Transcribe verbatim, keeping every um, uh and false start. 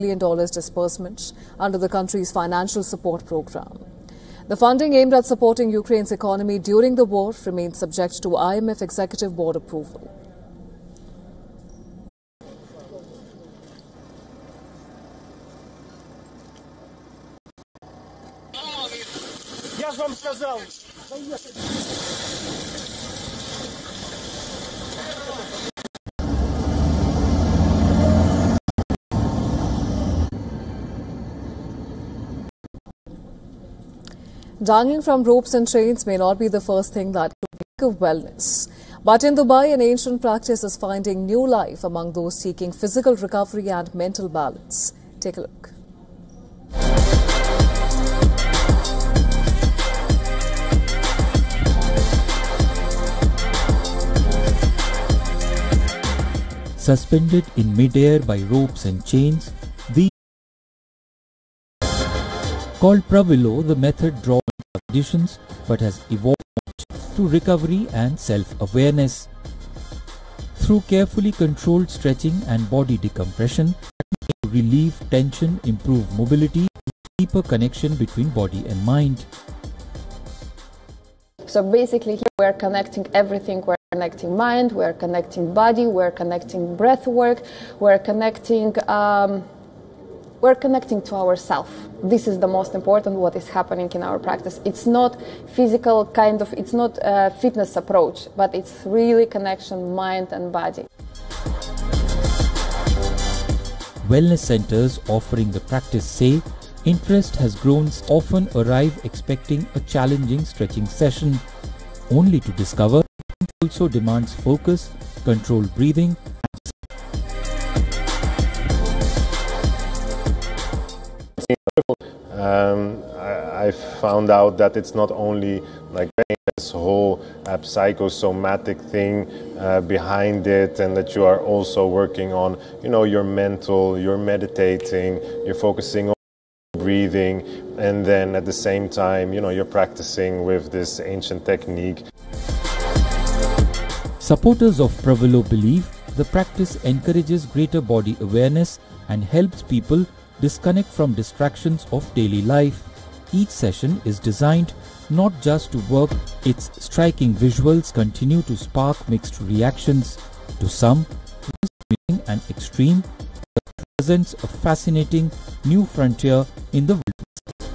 million dollars disbursement under the country's financial support program. The funding aimed at supporting Ukraine's economy during the war remains subject to I M F Executive Board approval. Я ж вам сказав. Dangling from ropes and chains may not be the first thing that could make of wellness. But in Dubai, an ancient practice is finding new life among those seeking physical recovery and mental balance. Take a look. Suspended in mid-air by ropes and chains, the called Pravilo, the method draws on traditions but has evolved to recovery and self-awareness. Through carefully controlled stretching and body decompression, relieve tension, improve mobility, deeper connection between body and mind. So basically here we're connecting everything. We're connecting mind, we're connecting body, we're connecting breath work, we're connecting um, we're connecting to ourselves. This is the most important what is happening in our practice. It's not physical kind of, it's not a fitness approach, but it's really connection mind and body. Wellness centers offering the practice say interest has grown, often arrive expecting a challenging stretching session, only to discover it also demands focus, controlled breathing. Um, I, I found out that it's not only like this whole uh, psychosomatic thing uh, behind it, and that you are also working on, you know, your mental, you're meditating, you're focusing on breathing, and then at the same time, you know, you're practicing with this ancient technique. Supporters of Pravilo believe the practice encourages greater body awareness and helps people disconnect from distractions of daily life. Each session is designed not just to work, its striking visuals continue to spark mixed reactions. To some, and extreme, presents a fascinating new frontier in the